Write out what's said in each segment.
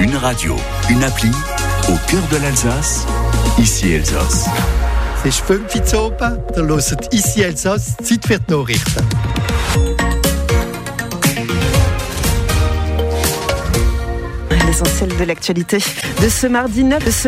Une radio, une appli, au cœur de l'Alsace, ici Elsass. C'est 5 Opa, da hört ici Elsass, Zeit für die Nachrichten. L'essentiel de l'actualité de ce mardi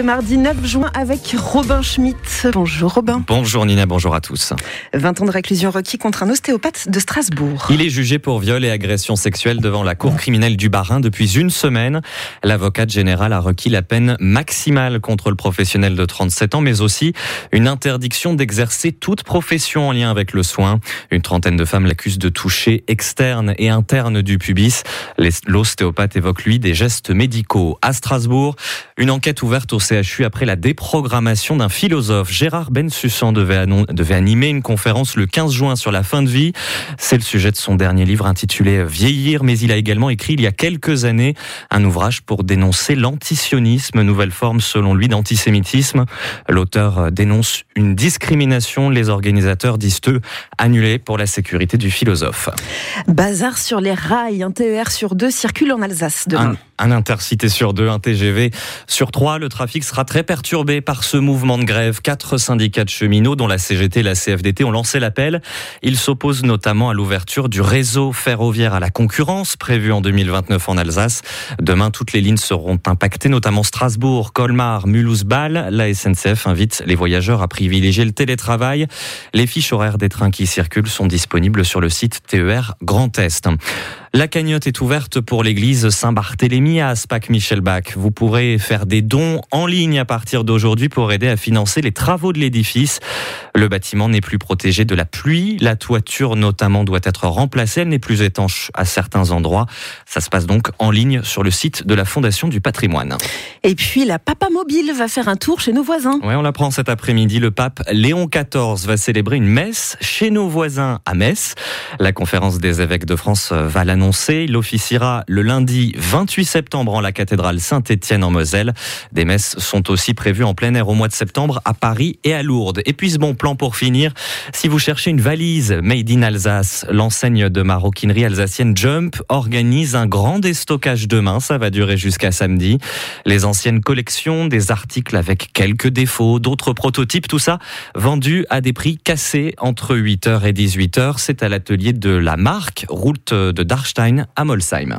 9 juin avec Robin Schmitt. Bonjour Robin. Bonjour Nina, bonjour à tous. 20 ans de réclusion requis contre un ostéopathe de Strasbourg. Il est jugé pour viol et agression sexuelle devant la cour criminelle du Bas-Rhin depuis une semaine. L'avocate générale a requis la peine maximale contre le professionnel de 37 ans, mais aussi une interdiction d'exercer toute profession en lien avec le soin. Une trentaine de femmes l'accusent de toucher externe et interne du pubis. L'ostéopathe évoque lui des gestes médicaux. À Strasbourg, une enquête ouverte au CHU après la déprogrammation d'un philosophe. Gérard Bensussan devait animer une conférence le 15 juin sur la fin de vie. C'est le sujet de son dernier livre intitulé « Vieillir », mais il a également écrit il y a quelques années un ouvrage pour dénoncer l'antisionisme, nouvelle forme selon lui d'antisémitisme. L'auteur dénonce une discrimination, les organisateurs disent eux annulée pour la sécurité du philosophe. Bazar sur les rails, un TER sur 2 circule en Alsace demain. Un intercité sur 2, un TGV sur 3. Le trafic sera très perturbé par ce mouvement de grève. 4 syndicats de cheminots, dont la CGT et la CFDT, ont lancé l'appel. Ils s'opposent notamment à l'ouverture du réseau ferroviaire à la concurrence, prévue en 2029 en Alsace. Demain, toutes les lignes seront impactées, notamment Strasbourg, Colmar, Mulhouse-Bâle. La SNCF invite les voyageurs à privilégier le télétravail. Les fiches horaires des trains qui circulent sont disponibles sur le site TER Grand Est. La cagnotte est ouverte pour l'église Saint-Barthélemy à Aspach-Michelbach. Vous pourrez faire des dons en ligne à partir d'aujourd'hui pour aider à financer les travaux de l'édifice. Le bâtiment n'est plus protégé de la pluie. La toiture notamment doit être remplacée. Elle n'est plus étanche à certains endroits. Ça se passe donc en ligne sur le site de la Fondation du patrimoine. Et puis la Papa Mobile va faire un tour chez nos voisins. Oui, on l'apprend cet après-midi. Le pape Léon XIV va célébrer une messe chez nos voisins à Metz. La conférence des évêques de France va l'annoncer. Il officiera le lundi 28 septembre en la cathédrale Saint-Étienne en Moselle. Des messes sont aussi prévues en plein air au mois de septembre à Paris et à Lourdes. Et puis ce bon plan pour finir, si vous cherchez une valise made in Alsace, l'enseigne de maroquinerie alsacienne Jump organise un grand déstockage demain. Ça va durer jusqu'à samedi. Les anciennes collections, des articles avec quelques défauts, d'autres prototypes, tout ça vendu à des prix cassés entre 8h et 18h. C'est à l'atelier de la marque, route de Darstein à Molsheim.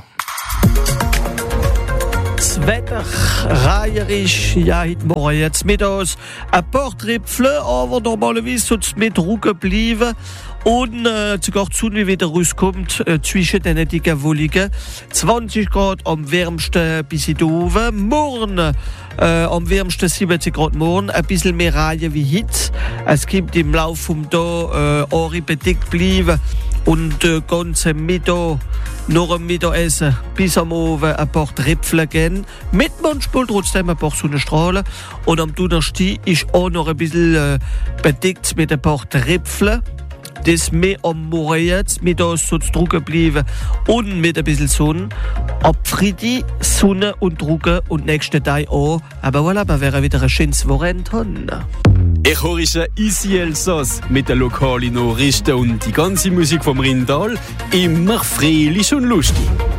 Das Wetter reijerisch, ja, heute Morgen jetzt mittags ein paar Tröpfchen, aber normalerweise soll es mit Ruhe bleiben. Und sogar die Sonne wieder rauskommt zwischen den dicken Wolken. 20 Grad am wärmsten bis in die oben. Morgen am wärmsten 70 Grad morgen. Ein bisschen mehr Reihen wie heute. Es gibt im Laufe des Tages Ohren bedeckt bleiben. Und ganze Mittag, nach dem Mittagessen bis am Abend ein paar Tröpfchen gehen. Mit manchmal trotzdem ein paar Sonnenstrahlen. Und am Donnerstag ist auch noch ein bisschen bedeckt mit ein paar Tröpfchen. Das mehr am Morgen jetzt, mittags soll es trocken bleiben und mit ein bisschen Sonne. Ab Freitag Sonne und trocken und nächsten Tag auch. Aber voilà, wir werden wieder ein schönes Wochenende haben. Ich höre ici Elsass mit den lokalen Nachrichten und die ganze Musik vom Rindal. Immer fröhlich und lustig.